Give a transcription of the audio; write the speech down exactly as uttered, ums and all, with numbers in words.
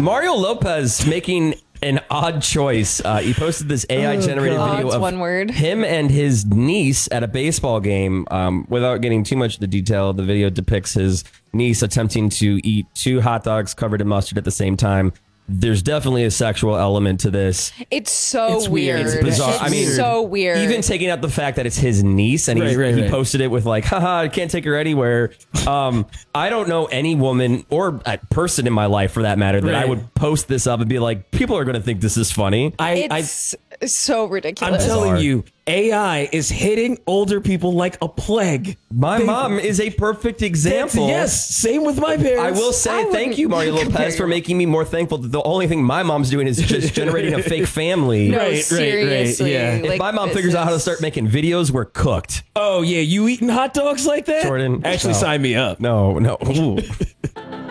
Mario Lopez making an odd choice. Uh, he posted this A I generated oh, video it's of one word. him and his niece at a baseball game. Um, without getting too much of the detail, the video depicts his niece attempting to eat two hot dogs covered in mustard at the same time. There's definitely a sexual element to this. It's so It's weird. weird. It's bizarre. It's I mean, so weird. Even taking out the fact that it's his niece and he, Right, right, he right. posted it with like, haha, I can't take her anywhere. Um, I don't know any woman or a person in my life for that matter that I Right. would post this up and be like, people are going to think this is funny. I, I it's so I'm ridiculous. telling Bizarre. you, A I is hitting older people like a plague. My They- mom is a perfect example. Yes, same with my parents. I will say I thank wouldn't you, Mario compare Lopez, for your- making me more thankful that the only thing my mom's doing is just generating a fake family. No, Right, right, right, seriously. yeah. If like, my mom this figures out how to is- start making videos, we're cooked. Oh yeah, you eating hot dogs like that? Jordan, Actually, no. sign me up. No, no. Ooh.